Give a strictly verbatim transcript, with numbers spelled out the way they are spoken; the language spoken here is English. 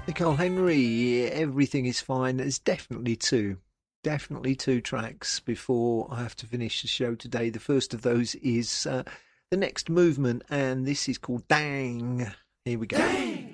Nicole Henry, Everything is Fine. There's definitely two. Definitely two tracks before I have to finish the show today. The first of those is uh, The Next Movement, and this is called Dang. Here we go. Dang!